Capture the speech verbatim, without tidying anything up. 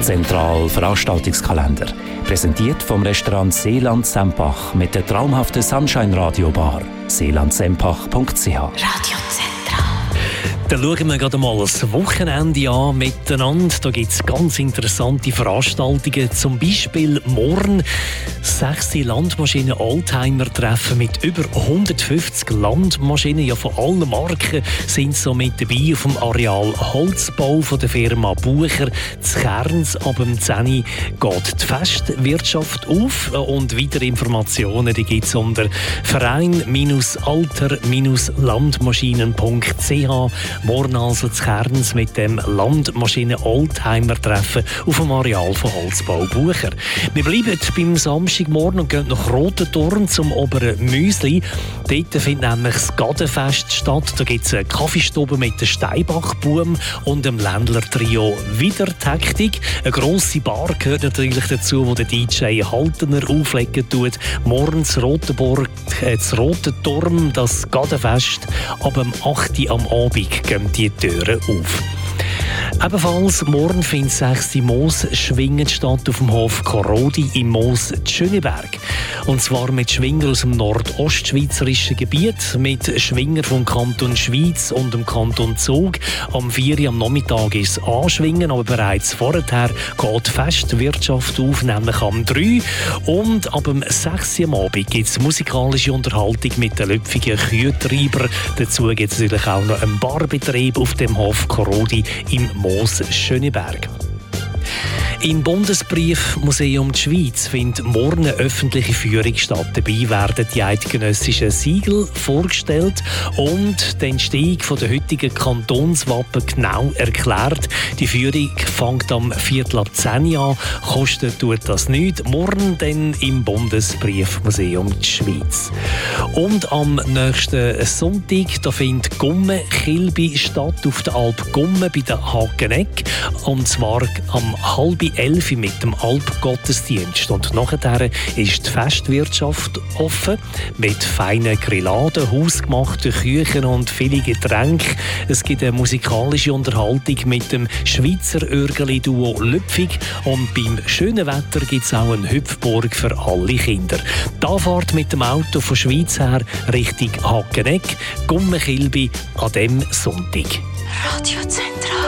Zentral Veranstaltungskalender. Präsentiert vom Restaurant Seeland Sempach mit der traumhaften Sunshine Radio Bar. seeland sempach punkt c h. Radio Zentral. Dann schauen wir gerade mal das Wochenende an miteinander. Da gibt es ganz interessante Veranstaltungen. Zum Beispiel morgen sechs Landmaschinen Oldtimer-Treffen mit über hundertfünfzig Landmaschinen. Ja, von allen Marken sind so mit dabei auf dem Areal Holzbau von der Firma Bucher. Zu Kerns ab dem zehn Uhr geht die Festwirtschaft auf. Und weitere Informationen gibt es unter verein alter landmaschinen punkt c h. Morgen also zu Kerns mit dem Landmaschinen-Oldtimer-Treffen auf dem Areal von Holzbau Bucher. Wir bleiben beim Samstagmorgen und gehen nach Rotenturm zum oberen Müsli. Dort findet nämlich das Gadenfest statt. Da gibt es eine Kaffeestube mit dem Steinbachbuhm und dem Ländler-Trio Wiedertaktik. Eine grosse Bar gehört natürlich dazu, wo der D J Haltener auflegen tut. Morgens Rotenburg, äh, das Rotenturm, das Gadenfest. Ab dem acht Uhr am Abend gehen die Türen auf. Ebenfalls morgen findet sechs Moos Schwingen statt auf dem Hof Korodi im Moos Schöneberg. Und zwar mit Schwinger aus dem nordostschweizerischen Gebiet, mit Schwinger vom Kanton Schwyz und dem Kanton Zug. Am vier Uhr am Nachmittag ist es Anschwingen, aber bereits vorher geht die Festwirtschaft auf, nämlich am drei Uhr. Und ab dem sechs Uhr am Abend gibt es musikalische Unterhaltung mit den Löpfigen Kühtreiber. Dazu gibt es natürlich auch noch einen Barbetrieb auf dem Hof Korodi im Moos Schöneberg. Im Bundesbriefmuseum der Schweiz findet morgen eine öffentliche Führung statt. Dabei werden die eidgenössischen Siegel vorgestellt und den Entstehung der heutigen Kantonswappen genau erklärt. Die Führung fängt am Viertel ab zehn Uhr an, kostet tut das nichts. Morgen dann im Bundesbriefmuseum der Schweiz. Und am nächsten Sonntag da findet Gumme-Kilby statt auf der Alp Gumme bei der Hageneck. Und zwar am halb elf mit dem Alpgottesdienst. Und nachher ist die Festwirtschaft offen mit feinen Grilladen, hausgemachten Küchen und vielen Getränken. Es gibt eine musikalische Unterhaltung mit dem Schweizer Örgeli-Duo Lüpfig. Und beim schönen Wetter gibt es auch eine Hüpfburg für alle Kinder. Die Anfahrt mit dem Auto von Schweiz her Richtung Hageneck, Gumme-Kilby an diesem Sonntag. Radio Zentral.